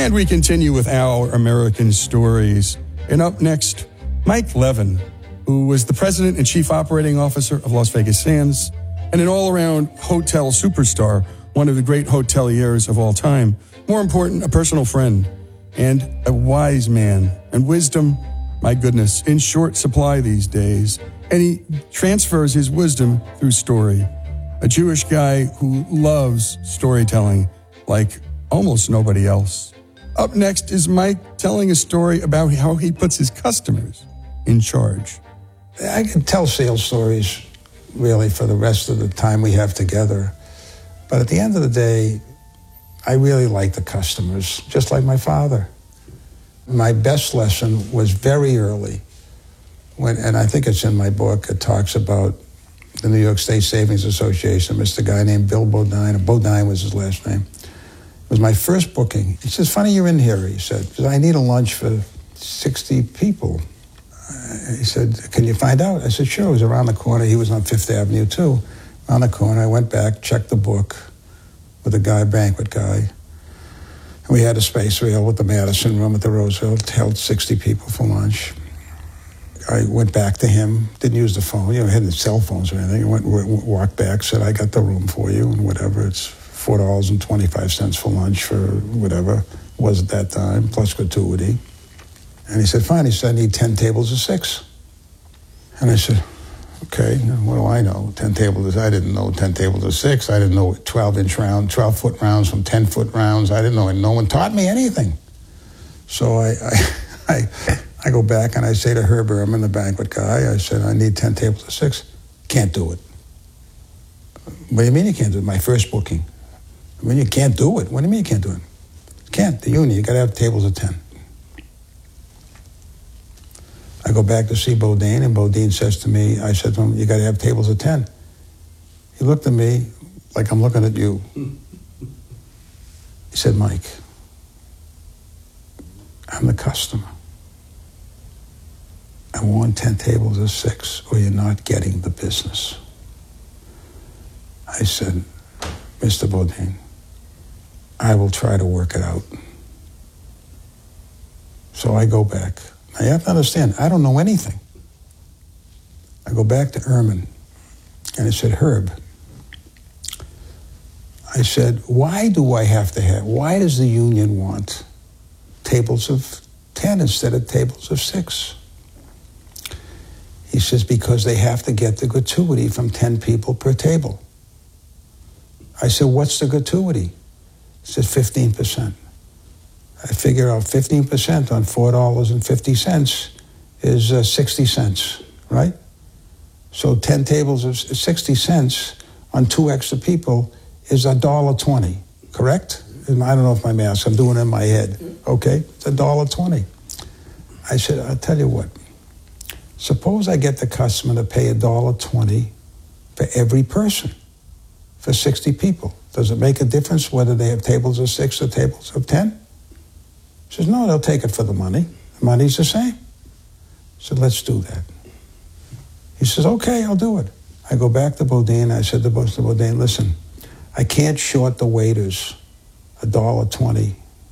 And we continue with Our American Stories. And up next, Mike Levin, who was the president and chief operating officer of Las Vegas Sands and an all-around hotel superstar, one of the great hoteliers of all time. More important, a personal friend and a wise man. And wisdom, my goodness, in short supply these days. And he transfers his wisdom through story. A Jewish guy who loves storytelling like almost nobody else. Up next is Mike telling a story about how he puts his customers in charge. I can tell sales stories, really, for the rest of the time we have together. But at the end of the day, I really like the customers, just like my father. My best lesson was very early, and I think it's in my book. It talks about the New York State Savings Association, Mr. Guy named Bill Bodine. Bodine was his last name. It was my first booking. He says, funny you're in here, he said, because I need a lunch for 60 people. He said, can you find out? I said, sure. It was around the corner. He was on Fifth Avenue, too. Around the corner, I went back, checked the book with the guy, banquet guy. And we had a space rail with the Madison room at the Roosevelt, held 60 people for lunch. I went back to him, didn't use the phone, we hadn't cell phones or anything. I walked back, said, I got the room for you, and whatever, it's $4.25 for lunch for whatever it was at that time, plus gratuity. And he said, fine. He said, I need 10 tables of 6. And I said, okay, what do I know? 10 tables of, I didn't know 10 tables of 6. I didn't know 12-foot rounds from 10-foot rounds. I didn't know, and no one taught me anything. So I go back and I say to Herb Ehrman, the banquet guy, I said, I need 10 tables of 6. Can't do it. What do you mean you can't do it? My first booking. I mean, you can't do it. What do you mean you can't do it? Can't. The union, you got to have tables of 10. I go back to see Bodine, and Bodine says to me, I said to him, you got to have tables of 10. He looked at me like I'm looking at you. He said, Mike, I'm the customer. I want 10 tables of 6, or you're not getting the business. I said, Mr. Bodine, I will try to work it out. So I go back. Now you have to understand, I don't know anything. I go back to Ehrman, and I said, Herb, I said, why does the union want tables of 10 instead of tables of 6? He says, because they have to get the gratuity from 10 people per table. I said, what's the gratuity? He said, 15%. I figure out 15% on $4.50 is 60 cents, right? So 10 tables of 60 cents on 2 extra people is $1.20, correct? And I don't know if my math, I'm doing it in my head. Okay, it's $1.20. I said, I'll tell you what. Suppose I get the customer to pay $1.20 for every person for 60 people. Does it make a difference whether they have tables of 6 or tables of 10? He says, no, they'll take it for the money. The money's the same. I said, let's do that. He says, okay, I'll do it. I go back to Bodine. I said to Mr. Bodine, listen, I can't short the waiters $1.20,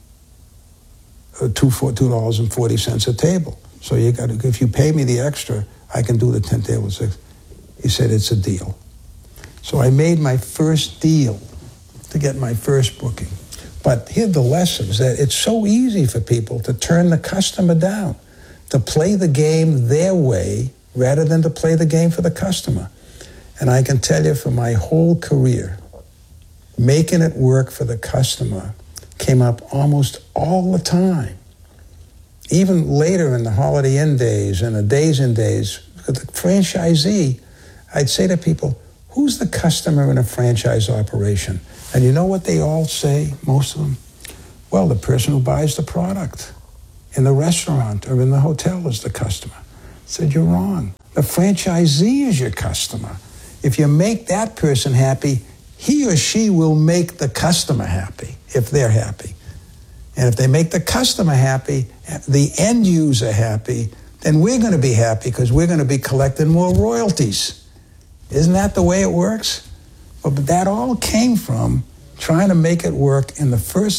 $2.40 a table. So you got to, if you pay me the extra, I can do the 10 tables. He said, it's a deal. So I made my first deal to get my first booking. But here the lessons, that it's so easy for people to turn the customer down, to play the game their way rather than to play the game for the customer. And I can tell you for my whole career, making it work for the customer came up almost all the time. Even later in the Holiday Inn days and the Days and Days, the franchisee, I'd say to people, who's the customer in a franchise operation? And you know what they all say, most of them? Well, the person who buys the product in the restaurant or in the hotel is the customer. I said, you're wrong. The franchisee is your customer. If you make that person happy, he or she will make the customer happy if they're happy. And if they make the customer happy, the end user happy, then we're going to be happy because we're going to be collecting more royalties. Isn't that the way it works? But that all came from trying to make it work in the first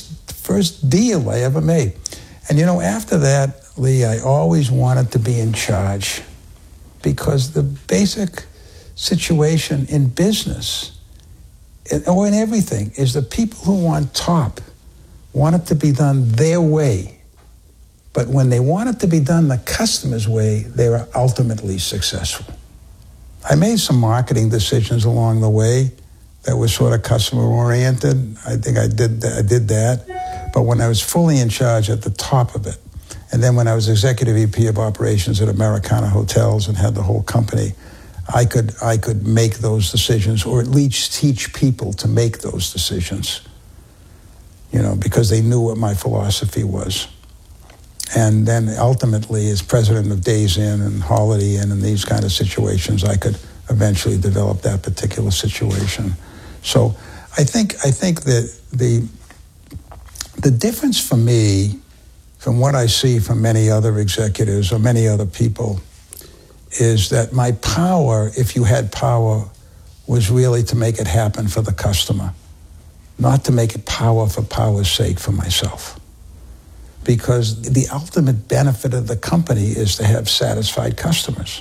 first deal I ever made. And after that, Lee, I always wanted to be in charge, because the basic situation in business, or in everything, is the people who want top want it to be done their way. But when they want it to be done the customer's way, they are ultimately successful. I made some marketing decisions along the way that were sort of customer-oriented. I think I did that. But when I was fully in charge at the top of it, and then when I was executive VP of operations at Americana Hotels and had the whole company, I could make those decisions, or at least teach people to make those decisions, because they knew what my philosophy was. And then ultimately, as president of Days Inn and Holiday Inn and these kind of situations, I could eventually develop that particular situation. So I think that the difference for me, from what I see from many other executives or many other people, is that my power, if you had power, was really to make it happen for the customer, not to make it power for power's sake for myself. Because the ultimate benefit of the company is to have satisfied customers.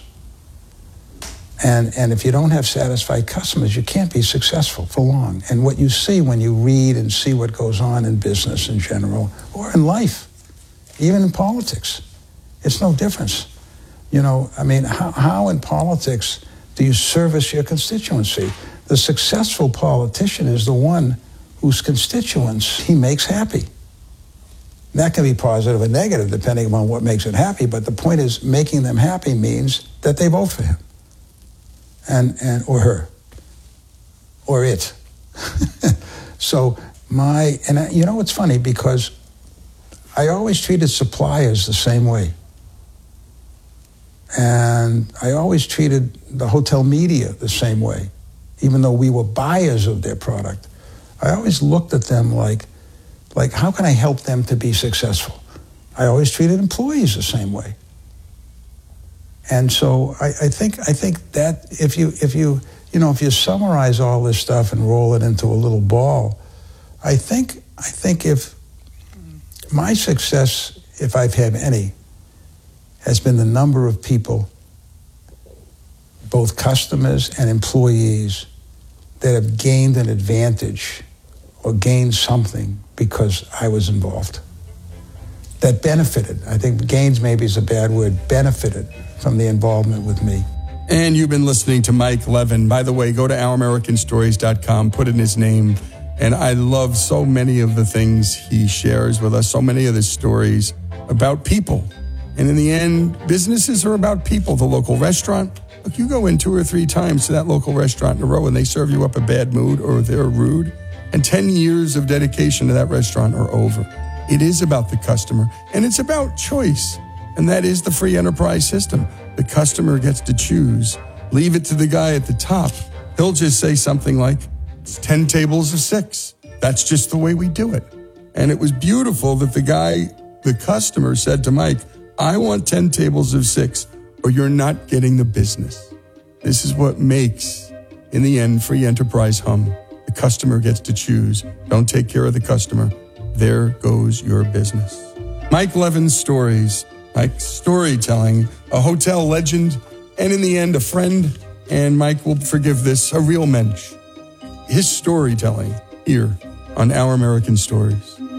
And if you don't have satisfied customers, you can't be successful for long. And what you see when you read and see what goes on in business in general, or in life, even in politics, it's no difference. How in politics do you service your constituency? The successful politician is the one whose constituents he makes happy. That can be positive or negative depending on what makes it happy, but the point is, making them happy means that they vote for him and or her or it. So it's funny, because I always treated suppliers the same way. And I always treated the hotel media the same way, even though we were buyers of their product. I always looked at them like how can I help them to be successful? I always treated employees the same way. And so I think that if you summarize all this stuff and roll it into a little ball, I think if my success, if I've had any, has been the number of people, both customers and employees, that have gained an advantage or gained something because I was involved. That benefited. I think gains maybe is a bad word, benefited from the involvement with me. And you've been listening to Mike Levin. By the way, go to ouramericanstories.com, put in his name. And I love so many of the things he shares with us, so many of the stories about people. And in the end, businesses are about people. The local restaurant, look, you go in 2 or 3 times to that local restaurant in a row and they serve you up a bad mood or they're rude, and 10 years of dedication to that restaurant are over. It is about the customer, and it's about choice. And that is the free enterprise system. The customer gets to choose. Leave it to the guy at the top. He'll just say something like, it's 10 tables of 6. That's just the way we do it. And it was beautiful that the customer said to Mike, I want 10 tables of 6, or you're not getting the business. This is what makes, in the end, free enterprise hum. The customer gets to choose. Don't take care of the customer. There goes your business. Mike Levin's stories, Mike's storytelling, a hotel legend, and in the end, a friend, and Mike will forgive this, a real mensch. His storytelling here on Our American Stories.